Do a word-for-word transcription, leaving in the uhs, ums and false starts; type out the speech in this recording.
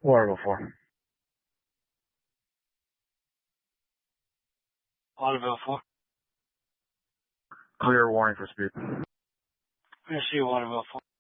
Waterville four. Waterville four. Clear warning for speed. I see Waterville four.